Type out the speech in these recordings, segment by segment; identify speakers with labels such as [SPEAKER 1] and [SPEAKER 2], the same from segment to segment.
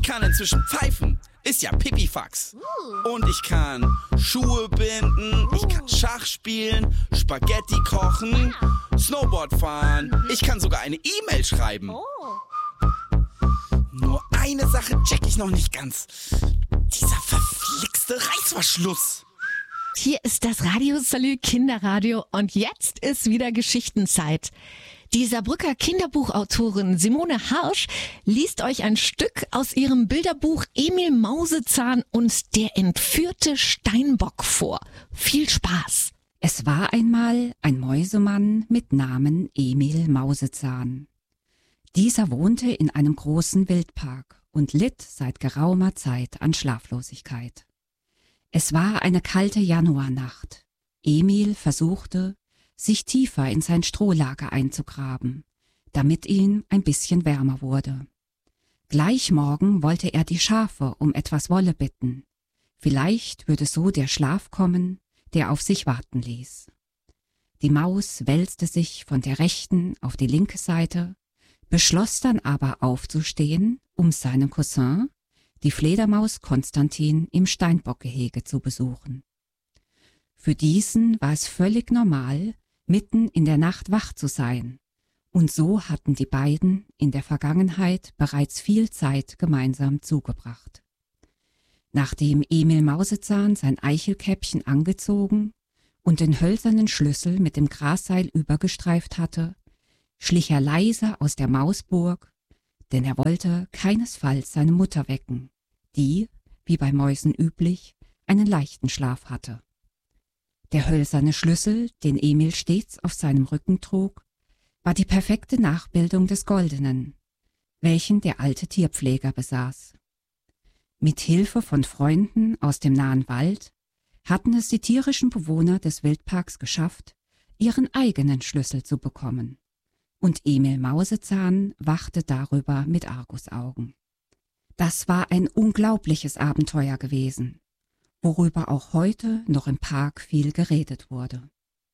[SPEAKER 1] kann inzwischen pfeifen, ist ja Pipifax. Und ich kann Schuhe binden, ich kann Schach spielen, Spaghetti kochen, Snowboard fahren, ich kann sogar eine E-Mail schreiben. Nur eine Sache check ich noch nicht ganz. Dieser verflixte Reißverschluss.
[SPEAKER 2] Hier ist das Radio Salü Kinderradio und jetzt ist wieder Geschichtenzeit. Die Saarbrücker Kinderbuchautorin Simone Harsch liest euch ein Stück aus ihrem Bilderbuch Emil Mausezahn und der entführte Steinbock vor. Viel Spaß!
[SPEAKER 3] Es war einmal ein Mäusemann mit Namen Emil Mausezahn. Dieser wohnte in einem großen Wildpark und litt seit geraumer Zeit an Schlaflosigkeit. Es war eine kalte Januarnacht. Emil versuchte, sich tiefer in sein Strohlager einzugraben, damit ihm ein bisschen wärmer wurde. Gleich morgen wollte er die Schafe um etwas Wolle bitten. Vielleicht würde so der Schlaf kommen, der auf sich warten ließ. Die Maus wälzte sich von der rechten auf die linke Seite, beschloss dann aber aufzustehen, um seinen Cousin, die Fledermaus Konstantin, im Steinbockgehege zu besuchen. Für diesen war es völlig normal, mitten in der Nacht wach zu sein, und so hatten die beiden in der Vergangenheit bereits viel Zeit gemeinsam zugebracht. Nachdem Emil Mausezahn sein Eichelkäppchen angezogen und den hölzernen Schlüssel mit dem Grasseil übergestreift hatte, schlich er leise aus der Mausburg, denn er wollte keinesfalls seine Mutter wecken, die, wie bei Mäusen üblich, einen leichten Schlaf hatte. Der hölzerne Schlüssel, den Emil stets auf seinem Rücken trug, war die perfekte Nachbildung des goldenen, welchen der alte Tierpfleger besaß. Mit Hilfe von Freunden aus dem nahen Wald hatten es die tierischen Bewohner des Wildparks geschafft, ihren eigenen Schlüssel zu bekommen. Und Emil Mausezahn wachte darüber mit Argusaugen. Das war ein unglaubliches Abenteuer gewesen, worüber auch heute noch im Park viel geredet wurde.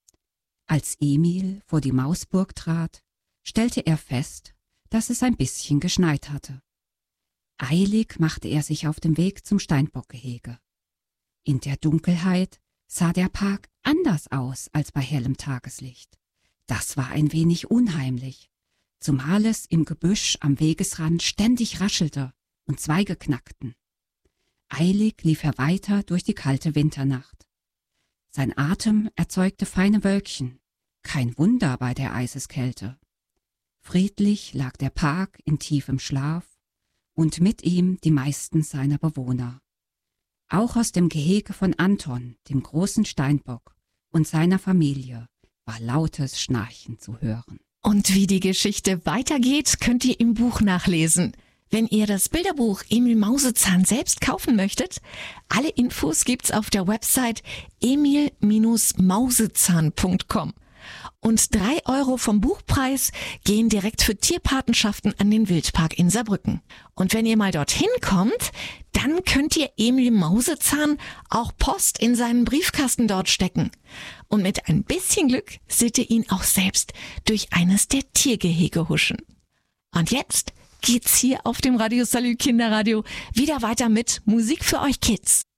[SPEAKER 3] Als Emil vor die Mausburg trat, stellte er fest, dass es ein bisschen geschneit hatte. Eilig machte er sich auf den Weg zum Steinbockgehege. In der Dunkelheit sah der Park anders aus als bei hellem Tageslicht. Das war ein wenig unheimlich, zumal es im Gebüsch am Wegesrand ständig raschelte und Zweige knackten. Eilig lief er weiter durch die kalte Winternacht. Sein Atem erzeugte feine Wölkchen, kein Wunder bei der Eiseskälte. Friedlich lag der Park in tiefem Schlaf und mit ihm die meisten seiner Bewohner. Auch aus dem Gehege von Anton, dem großen Steinbock, und seiner Familie war lautes Schnarchen zu hören.
[SPEAKER 2] Und wie die Geschichte weitergeht, könnt ihr im Buch nachlesen. Wenn ihr das Bilderbuch Emil Mausezahn selbst kaufen möchtet, alle Infos gibt's auf der Website emil-mausezahn.com. Und 3 € vom Buchpreis gehen direkt für Tierpatenschaften an den Wildpark in Saarbrücken. Und wenn ihr mal dorthin kommt, dann könnt ihr Emil Mausezahn auch Post in seinen Briefkasten dort stecken. Und mit ein bisschen Glück seht ihr ihn auch selbst durch eines der Tiergehege huschen. Und jetzt geht's hier auf dem Radio Salü Kinderradio wieder weiter mit Musik für euch Kids.